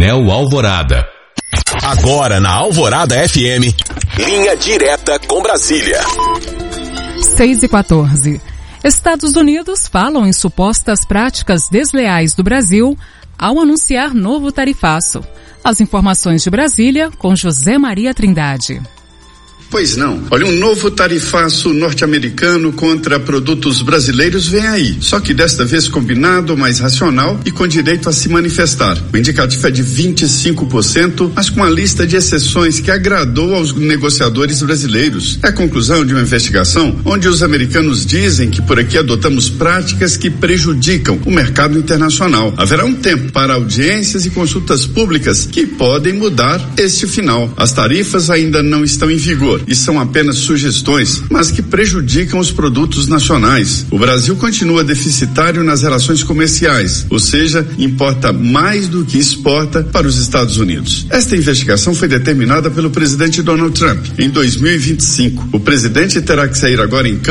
Coronel Alvorada. Agora na Alvorada FM, linha direta com Brasília. 6h14. Estados Unidos falam em supostas práticas desleais do Brasil ao anunciar novo tarifaço. As informações de Brasília com José Maria Trindade. Pois não. Olha, um novo tarifaço norte-americano contra produtos brasileiros vem aí. Só que desta vez combinado, mais racional e com direito a se manifestar. O indicativo é de 25%, mas com uma lista de exceções que agradou aos negociadores brasileiros. É a conclusão de uma investigação onde os americanos dizem que por aqui adotamos práticas que prejudicam o mercado internacional. Haverá um tempo para audiências e consultas públicas que podem mudar este final. As tarifas ainda não estão em vigor e são apenas sugestões, mas que prejudicam os produtos nacionais. O Brasil continua deficitário nas relações comerciais, ou seja, importa mais do que exporta para os Estados Unidos. Esta investigação foi determinada pelo presidente Donald Trump em 2025. O presidente terá que sair agora em campo